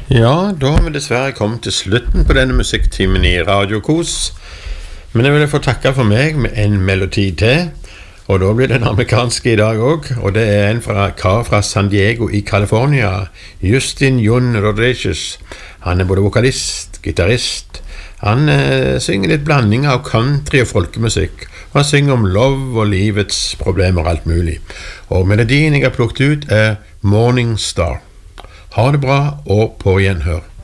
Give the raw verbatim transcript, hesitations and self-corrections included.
Ja, da har vi dessverre kommet til slutten på denne musikktimen i Radio Kos. Men jeg vil få takke for meg med en melodi til. Og da blir den amerikanske i dag også. Og det er en fra, kar fra San Diego i California. Justin Jon Rodriguez. Han er både vokalist, gitarist. Han eh, synger litt blanding av country og folkemusikk. Og han synger om love og livets problemer og alt mulig. Og melodien jeg har plukket ut er Morning Star. Ha det bra, og på gjenhør.